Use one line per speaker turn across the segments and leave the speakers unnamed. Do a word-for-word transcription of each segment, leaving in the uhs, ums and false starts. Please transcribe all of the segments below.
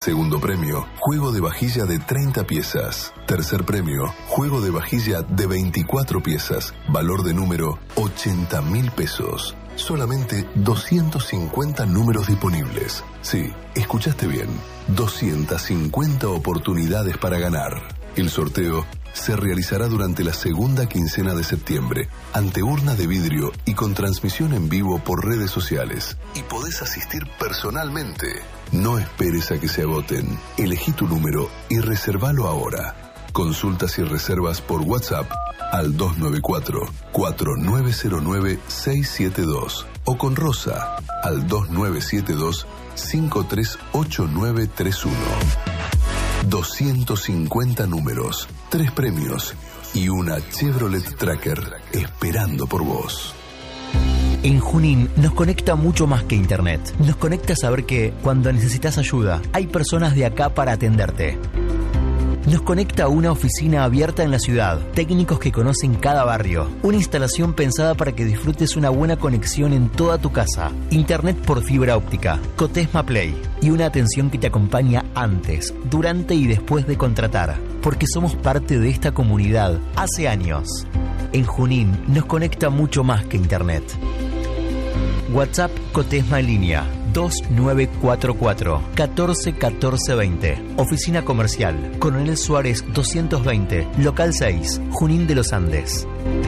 Segundo premio, juego de vajilla de treinta piezas. Tercer premio, juego de vajilla de veinticuatro piezas. Valor de número ochenta mil pesos. Solamente doscientos cincuenta números disponibles. Sí, escuchaste bien. doscientas cincuenta oportunidades para ganar. El sorteo se realizará durante la segunda quincena de septiembre, ante urna de vidrio y con transmisión en vivo por redes sociales. Y podés asistir personalmente. No esperes a que se agoten. Elegí tu número y reservalo ahora. Consultas y reservas por WhatsApp al dos nueve cuatro, cuatro nueve cero nueve, seis siete dos o con Rosa al dos nueve siete dos, cinco tres ocho nueve tres uno. doscientos cincuenta números, tres premios y una Chevrolet Tracker esperando por vos.
En Junín nos conecta mucho más que internet. Nos conecta saber que cuando necesitas ayuda, hay personas de acá para atenderte. Nos conecta a una oficina abierta en la ciudad, técnicos que conocen cada barrio, una instalación pensada para que disfrutes una buena conexión en toda tu casa, internet por fibra óptica, Cotesma Play y una atención que te acompaña antes, durante y después de contratar, porque somos parte de esta comunidad hace años. En Junín nos conecta mucho más que internet. WhatsApp Cotesma en línea dos nueve cuatro cuatro, uno cuatro uno cuatro dos cero. Oficina Comercial Coronel Suárez doscientos veinte, Local seis, Junín de los Andes.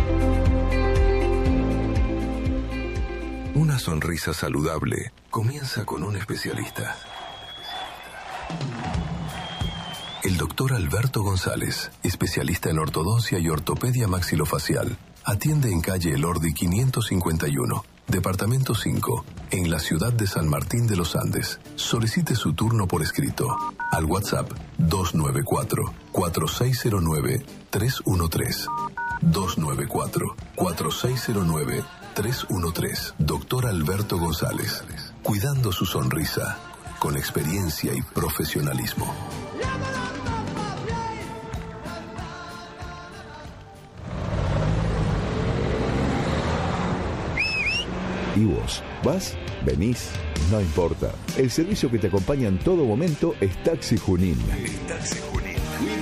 Una sonrisa saludable comienza con un especialista. El doctor Alberto González, especialista en ortodoncia y ortopedia maxilofacial, atiende en calle Elordi quinientos cincuenta y uno, departamento cinco, en la ciudad de San Martín de los Andes. Solicite su turno por escrito al WhatsApp dos nueve cuatro, cuatro seis cero nueve, tres uno tres. dos nueve cuatro, cuatro seis cero nueve, tres uno tres. Doctor Alberto González, cuidando su sonrisa con experiencia y profesionalismo.
¿Y vos? ¿Vas? ¿Venís? No importa. El servicio que te acompaña en todo momento es Taxi Junín.
Es Taxi Junín.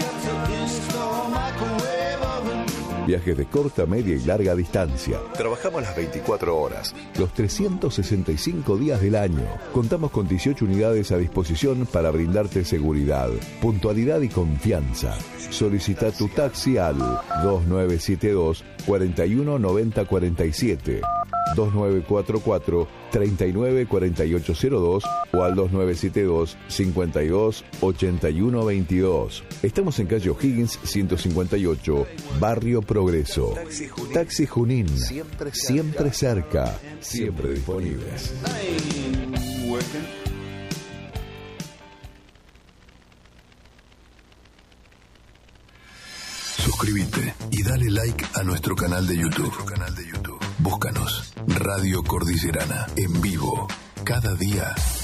Viajes de corta, media y larga distancia. Trabajamos las veinticuatro horas, los trescientos sesenta y cinco días del año. Contamos con dieciocho unidades a disposición para brindarte seguridad, puntualidad y confianza. Solicita tu taxi al dos nueve siete dos, cuatro uno nueve cero cuatro siete, dos nueve cuatro cuatro, tres nueve cuatro ocho cero dos o al dos nueve siete dos, cinco dos, ocho uno dos dos. Estamos en calle O'Higgins ciento cincuenta y ocho, Barrio Progreso. Taxi Junín, Taxi Junín. Siempre, siempre cerca, siempre disponibles.
Suscríbete y dale like a nuestro canal de YouTube. Nuestro canal de YouTube. Búscanos Radio Cordillerana en vivo cada día.